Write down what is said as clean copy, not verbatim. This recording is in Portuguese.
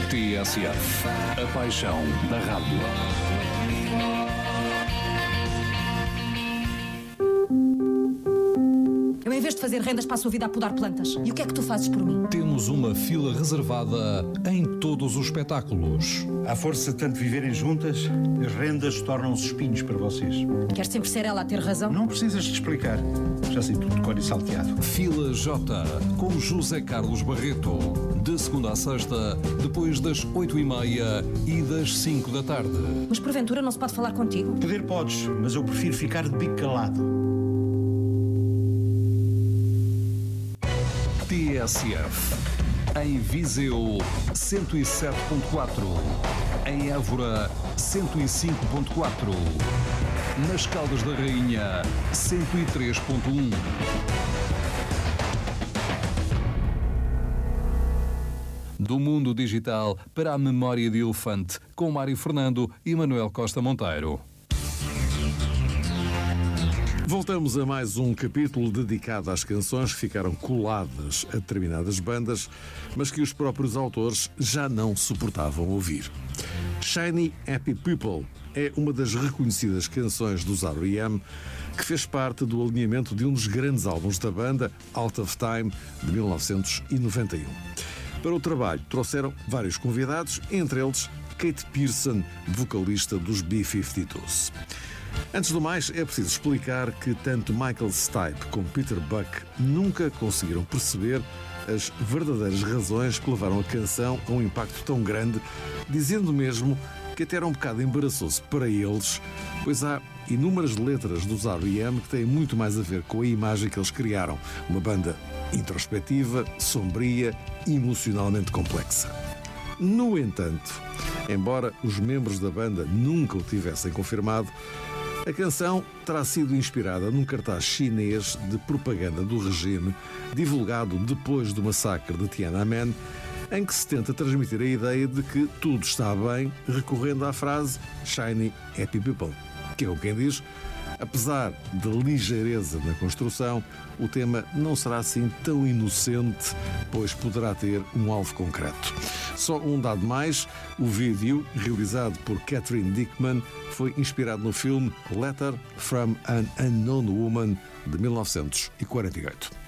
TSF, a paixão da rádio. Eu, em vez de fazer rendas, passo a vida a podar plantas. E o que é que tu fazes por mim? Temos uma fila reservada em todos os espetáculos. À força de tanto viverem juntas, as rendas tornam-se espinhos para vocês. Quer sempre ser ela a ter razão? Não precisas de explicar. Já sei tudo de cor e salteado. Fila J, com José Carlos Barreto. De segunda a sexta, depois das 8h30 e das 5 da tarde. Mas porventura não se pode falar contigo? Poder podes, mas eu prefiro ficar de bico calado. TSF, em Viseu 107.4, em Évora 105.4, nas Caldas da Rainha 103.1. Do mundo digital para a memória de elefante, com Mário Fernando e Manuel Costa Monteiro. Voltamos a mais um capítulo dedicado às canções que ficaram coladas a determinadas bandas, mas que os próprios autores já não suportavam ouvir. Shiny Happy People é uma das reconhecidas canções dos R.E.M., que fez parte do alinhamento de um dos grandes álbuns da banda, Out of Time, de 1991. Para o trabalho trouxeram vários convidados, entre eles Kate Pierson, vocalista dos B-52s. Antes do mais, é preciso explicar que tanto Michael Stipe como Peter Buck nunca conseguiram perceber as verdadeiras razões que levaram a canção a um impacto tão grande, dizendo mesmo que até era um bocado embaraçoso para eles, pois há inúmeras letras dos R.E.M. que têm muito mais a ver com a imagem que eles criaram, uma banda introspectiva, sombria e emocionalmente complexa. No entanto, embora os membros da banda nunca o tivessem confirmado, a canção terá sido inspirada num cartaz chinês de propaganda do regime, divulgado depois do massacre de Tiananmen, em que se tenta transmitir a ideia de que tudo está bem, recorrendo à frase Shiny Happy People, que é o quem diz, apesar da ligeireza na construção, o tema não será assim tão inocente, pois poderá ter um alvo concreto. Só um dado mais, o vídeo, realizado por Catherine Dickman, foi inspirado no filme Letter from an Unknown Woman, de 1948.